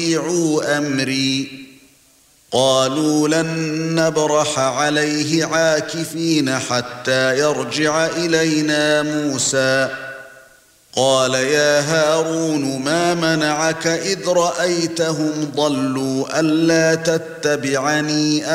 وأطيعوا أمري. قالوا لن نبرح عليه عاكفين حتى يرجع إلينا موسى. قال يا هارون ما منعك إذ رأيتهم ضلوا ألا تتبعني